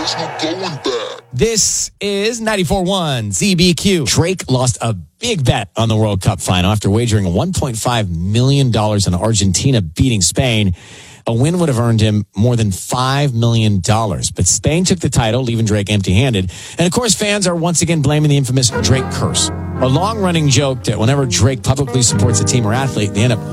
There's no going back. This is 94.1 ZBQ. Drake lost a big bet on the World Cup final after wagering $1.5 million on Argentina beating Spain. A win would have earned him more than $5 million. But Spain took the title, leaving Drake empty-handed. And, of course, fans are once again blaming the infamous Drake curse. A long-running joke that whenever Drake publicly supports a team or athlete, they end up